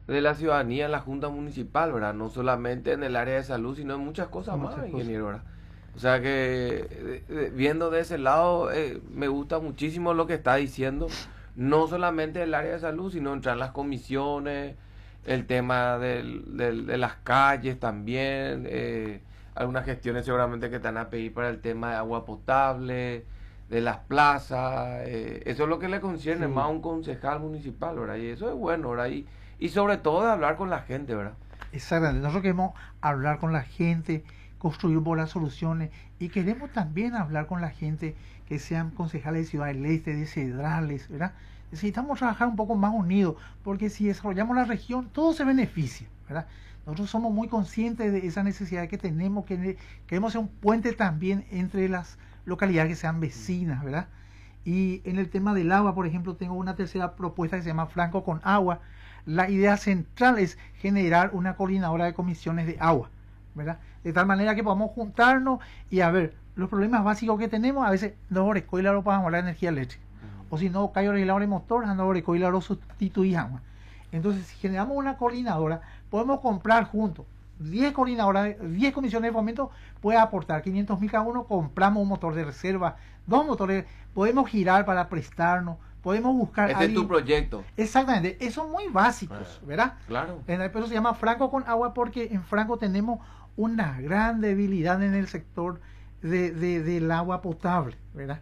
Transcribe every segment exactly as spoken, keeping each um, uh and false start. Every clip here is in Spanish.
de la ciudadanía en la Junta Municipal, ¿verdad? No solamente en el área de salud, sino en muchas cosas Muchas más, cosas. ingeniero, ¿verdad? O sea que de- de- viendo de ese lado, eh, me gusta muchísimo lo que está diciendo, no solamente el área de salud, sino entrar en las comisiones, el tema del- del- de las calles también, eh, algunas gestiones seguramente que están a pedir para el tema de agua potable, de las plazas, eh, eso es lo que le concierne Sí. más a un concejal municipal, ¿verdad? Y eso es bueno, ¿verdad? Y, y sobre todo de hablar con la gente, ¿verdad? Exactamente. Nosotros queremos hablar con la gente, construir buenas soluciones y queremos también hablar con la gente que sean concejales de Ciudad del Este, de Cedrales, ¿verdad? Necesitamos trabajar un poco más unidos porque si desarrollamos la región, todo se beneficia, ¿verdad? Nosotros somos muy conscientes de esa necesidad que tenemos, que queremos ser un puente también entre las localidades que sean vecinas, ¿verdad? Y en el tema del agua, por ejemplo, tengo una tercera propuesta que se llama Franco con Agua. La idea central es generar una coordinadora de comisiones de agua, ¿verdad? De tal manera que podamos juntarnos y a ver, los problemas básicos que tenemos, a veces no recoila lo para la energía eléctrica. O si no, cae el motor, no recoila lo sustituimos. Entonces, si generamos una coordinadora, podemos comprar juntos diez coordinadoras, diez comisiones de fomento, puede aportar quinientos mil cada uno, compramos un motor de reserva, dos motores, podemos girar para prestarnos, podemos buscar... Este es tu proyecto. Exactamente, esos son muy básicos, ¿verdad? Claro. En el, pero se llama Franco con Agua porque en Franco tenemos una gran debilidad en el sector de, de, del agua potable, ¿verdad?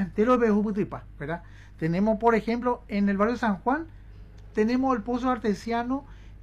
¿verdad? Tenemos, por ejemplo, en el barrio de San Juan, tenemos el pozo artesiano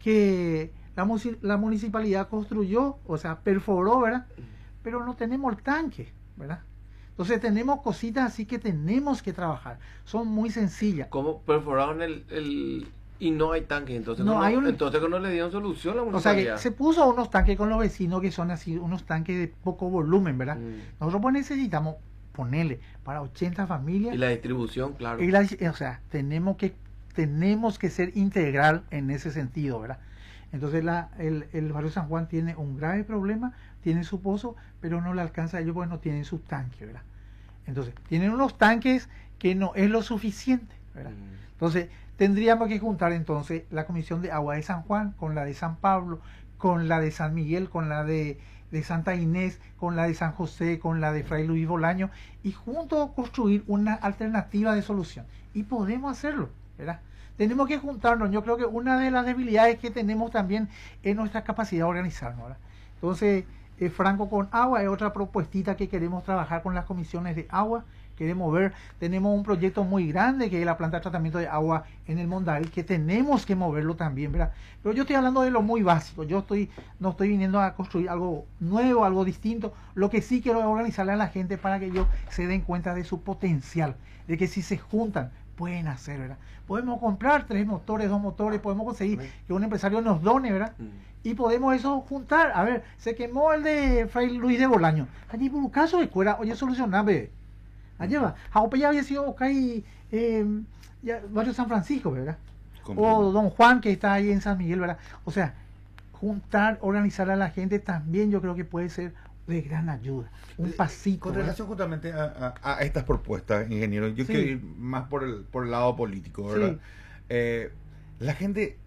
que la, la municipalidad construyó, o sea, perforó, ¿verdad? Pero no tenemos el tanque, ¿verdad? Entonces tenemos cositas así que tenemos que trabajar. Son muy sencillas. ¿Cómo perforaron el, el y no hay tanques? Entonces no, no, hay un, entonces no le dieron solución a la municipalidad. O sea que se puso unos tanques con los vecinos que son así, unos tanques de poco volumen, ¿verdad? Mm. Nosotros pues necesitamos ponerle para ochenta familias. Y la distribución, claro. Y la, o sea, tenemos que tenemos que ser integral en ese sentido, ¿verdad? Entonces la, el, el barrio San Juan tiene un grave problema, tiene su pozo, pero no le alcanza a ellos porque no tienen sus tanques, ¿verdad? Entonces, tienen unos tanques que no es lo suficiente, ¿verdad? Mm. Entonces, tendríamos que juntar entonces la Comisión de Agua de San Juan con la de San Pablo, con la de San Miguel, con la de, de Santa Inés, con la de San José, con la de Fray Luis Bolaño, y juntos construir una alternativa de solución. Y podemos hacerlo, ¿verdad? Tenemos que juntarnos. Yo creo que una de las debilidades que tenemos también es nuestra capacidad de organizarnos, ¿verdad? Entonces, eh, Franco con Agua es otra propuestita que queremos trabajar con las comisiones de agua. Queremos ver, tenemos un proyecto muy grande que es la planta de tratamiento de agua en el Mondal, que tenemos que moverlo también, ¿verdad? Pero yo estoy hablando de lo muy básico. Yo estoy no estoy viniendo a construir algo nuevo, algo distinto. Lo que sí quiero es organizarle a la gente para que ellos se den cuenta de su potencial, de que si se juntan, pueden hacer, ¿verdad? Podemos comprar tres motores, dos motores, podemos conseguir que un empresario nos done, ¿verdad? Mm. Y podemos eso juntar. A ver, se quemó el de Fray Luis de Bolaño. Allí por un caso de escuela, oye, solucioname. Allí va. Jaupe ya había sido acá y eh, ya, barrio San Francisco, ¿verdad? O Don Juan, que está ahí en San Miguel, ¿verdad? O sea, juntar, organizar a la gente también yo creo que puede ser de gran ayuda, un pasito. Con relación justamente a, a, a estas propuestas, ingeniero, yo sí. quiero ir más por el, por el lado político, ¿verdad? Sí. Eh, la gente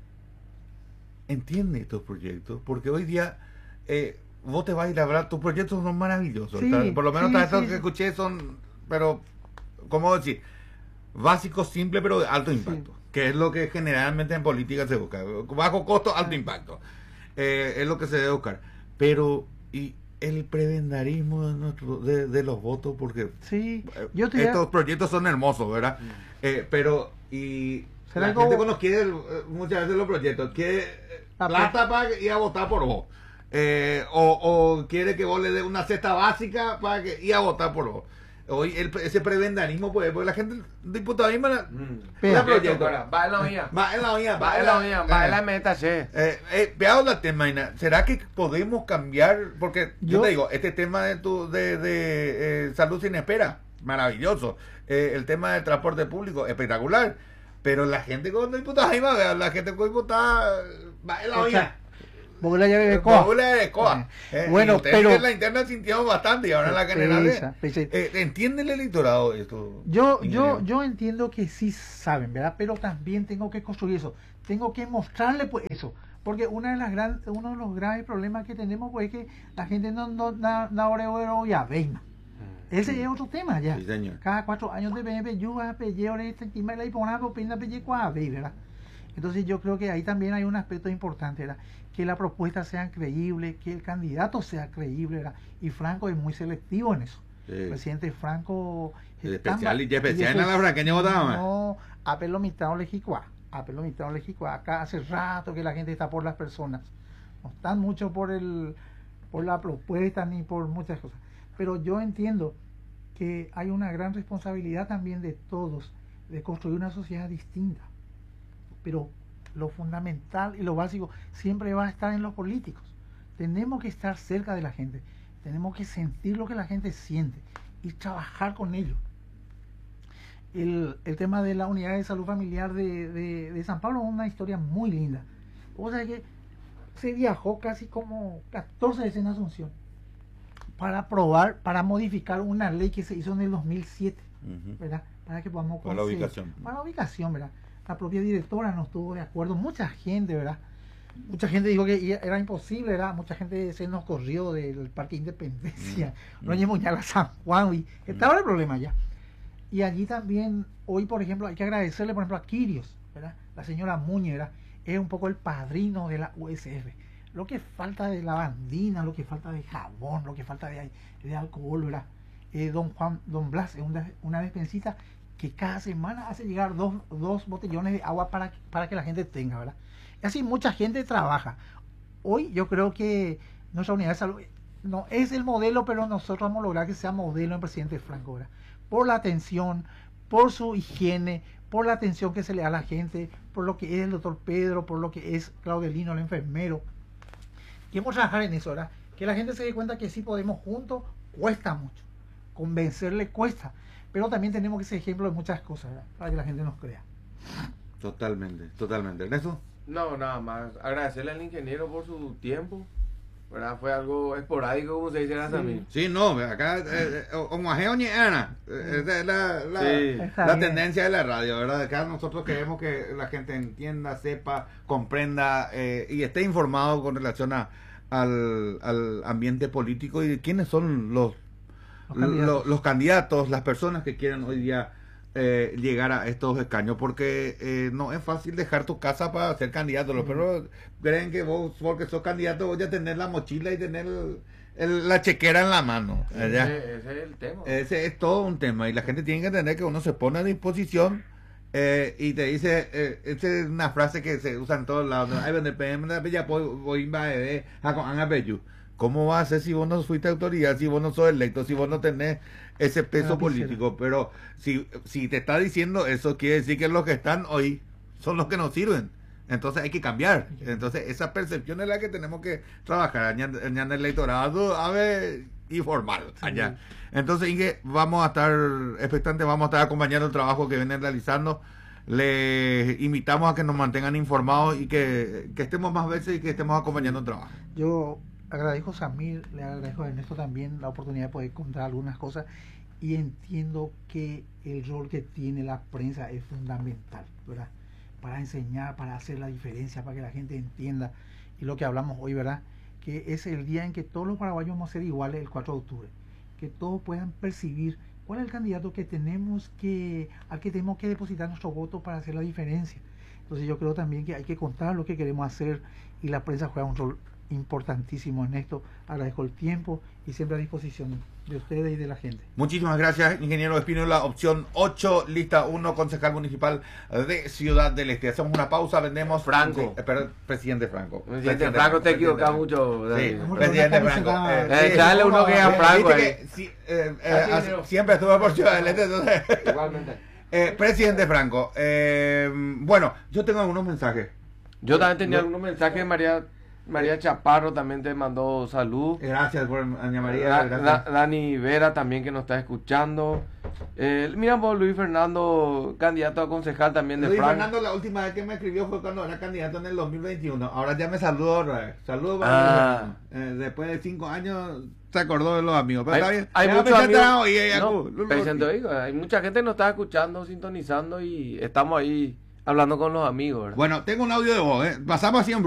entiende estos proyectos, porque hoy día eh, vos te vas a ir a hablar, tus proyectos son maravillosos, sí, por lo menos sí, estos sí, que escuché son, pero, ¿cómo decir? Básicos, simples, pero de alto impacto, sí. que es lo que generalmente en política se busca, bajo costo, alto impacto, eh, es lo que se debe buscar, pero, y el prebendarismo de, nuestro, de, de los votos, porque sí, yo estos a... proyectos son hermosos, ¿verdad? Mm. Eh, pero, y la gente cuando quiere, muchas veces los proyectos, quiere plata para ir a votar por vos, eh, o, o quiere que vos le dé una cesta básica para que ir a votar por vos. Hoy el, ese prebendarismo, pues, porque la gente, diputado misma, mm. la proyecto, va en la mía, va en la mía, va en la mía, va en la meta, sí. Eh, eh, veamos la tema, ¿será que podemos cambiar? Porque yo, yo te digo, este tema de tu de, de eh, salud sin espera, maravilloso. Eh, el tema del transporte público, espectacular. Pero la gente con diputados, la gente con diputados, va en la mía. Bogula ya bebe coa. Bogula de coa. Eh, Bueno, pero en la interna sintió bastante y ahora en la general. Pesa, pesa. Eh, ¿Entiende el electorado esto? Yo, yo, ingeniero? yo entiendo que sí saben, ¿verdad? Pero también tengo que construir eso. Tengo que mostrarle pues eso. Porque una de las gran, uno de los graves problemas que tenemos pues es que la gente no no na, na oreo ya veima. Ese es otro tema ya. Sí, señor. Cada cuatro años de bebé, yo a pelle, ore, encima de la hipona, pena pelle, cuave, ¿verdad? Entonces yo creo que ahí también hay un aspecto importante, ¿verdad? Que la propuesta sea creíble, que el candidato sea creíble, ¿verdad? Y Franco es muy selectivo en eso. Sí. El presidente Franco... Es especial y especial en la franqueña votaba. No, apelo mitad legicuá, apelo mitad legicuá. Acá hace rato que la gente está por las personas. No están mucho por el por la propuesta ni por muchas cosas. Pero yo entiendo que hay una gran responsabilidad también de todos de construir una sociedad distinta. Pero lo fundamental y lo básico siempre va a estar en los políticos. Tenemos que estar cerca de la gente, tenemos que sentir lo que la gente siente y trabajar con ellos. El, el tema de la unidad de salud familiar de, de, de San Pablo es una historia muy linda. O sea que se viajó casi como catorce veces en Asunción para aprobar, para modificar una ley que se hizo en el dos mil siete, uh-huh. ¿verdad? Para que podamos para la ubicación. Para la ubicación, ¿verdad? La propia directora no estuvo de acuerdo, mucha gente, ¿verdad? Mucha gente dijo que era imposible, ¿verdad? Mucha gente se nos corrió del Parque Independencia, mm. no llevamos ya a San Juan, y estaba mm. el problema ya. Y allí también, hoy por ejemplo, hay que agradecerle, por ejemplo, a Quirios, ¿verdad? La señora Muñe, ¿verdad? Es un poco el padrino de la U S F. Lo que falta de lavandina, lo que falta de jabón, lo que falta de, de alcohol, ¿verdad? Eh, don Juan, don Blas, es una, una despensita que cada semana hace llegar dos, dos botellones de agua para, para que la gente tenga, ¿verdad? Y así mucha gente trabaja. Hoy yo creo que nuestra unidad de salud no es el modelo, pero nosotros vamos a lograr que sea modelo en presidente Franco, ¿verdad? Por la atención, por su higiene, por la atención que se le da a la gente, por lo que es el doctor Pedro, por lo que es Claudelino, el enfermero. Queremos trabajar en eso, ¿verdad? Que la gente se dé cuenta que sí podemos juntos, cuesta mucho. Convencerle cuesta. Pero también tenemos que ser ejemplo de muchas cosas, ¿verdad? Para que la gente nos crea. Totalmente, totalmente. ¿Ernesto? No, nada más. Agradecerle al ingeniero por su tiempo. ¿Verdad? Fue algo esporádico, como se dice en Asamil. Sí. sí, no, acá, como eh, Ana, eh, es la, la, sí. la tendencia de la radio, ¿verdad? Acá nosotros queremos que la gente entienda, sepa, comprenda eh, y esté informado con relación a, al, al ambiente político y quiénes son los Los candidatos. Los, los candidatos, las personas que quieren hoy día eh, llegar a estos escaños, porque eh, no es fácil dejar tu casa para ser candidato. Los perros creen que vos, porque sos candidato, voy a tener la mochila y tener el, el, la chequera en la mano. Sí, ese, ese es el tema. Ese es todo un tema y la gente tiene que entender que uno se pone a disposición eh, y te dice, eh, esa es una frase que se usa en todos lados. ¿Cómo va a ser si vos no fuiste autoridad, si vos no sos electo, si vos no tenés ese peso no, político? Pero si, si te está diciendo eso, quiere decir que los que están hoy son los que nos sirven. Entonces hay que cambiar. Entonces esa percepción es la que tenemos que trabajar en el electorado a ver, y formal allá. Entonces, Inge, vamos a estar expectantes, vamos a estar acompañando el trabajo que vienen realizando. Les invitamos a que nos mantengan informados y que, que estemos más veces y que estemos acompañando el trabajo. Yo agradezco a Samir, le agradezco a Ernesto también la oportunidad de poder contar algunas cosas y entiendo que el rol que tiene la prensa es fundamental, ¿verdad? Para enseñar, para hacer la diferencia, para que la gente entienda y lo que hablamos hoy, ¿verdad? Que es el día en que todos los paraguayos vamos a ser iguales el cuatro de octubre, que todos puedan percibir cuál es el candidato que tenemos que, al que tenemos que depositar nuestro voto para hacer la diferencia. Entonces yo creo también que hay que contar lo que queremos hacer y la prensa juega un rol importantísimo en esto. Agradezco el tiempo y siempre a disposición de ustedes y de la gente. Muchísimas gracias, ingeniero Espínola. Opción ocho, lista uno, concejal municipal de Ciudad del Este. Hacemos una pausa, vendemos Franco. Sí, pero, presidente Franco. Presidente, presidente Franco, te equivocas mucho. Sí, presidente Franco. Eh, eh, dale uno que es a Franco. Que, sí, eh, eh, siempre estuve por Ciudad del Este. Entonces, igualmente. Eh, presidente Franco, eh, bueno, yo tengo algunos mensajes. Yo también tenía algunos mensajes. María María Chaparro también te mandó salud. Gracias por María María. Da, gracias. Da, Dani Vera también que nos está escuchando. Eh, mira, por Luis Fernando, candidato a concejal también de Luis Frank. Fernando, la última vez que me escribió fue cuando era candidato en el dos mil veintiuno. Ahora ya me saludó otra vez. Saludos para Ah. Luis Fernando. Eh, después de cinco años se acordó de los amigos. Pero Hay, está bien. hay Ya muchos me amigos- sentado y ella- no, Lu- Lu- presente, oiga, hay mucha gente que nos está escuchando, sintonizando y estamos ahí hablando con los amigos, ¿verdad? Bueno, tengo un audio de voz. ¿eh? Pasamos así en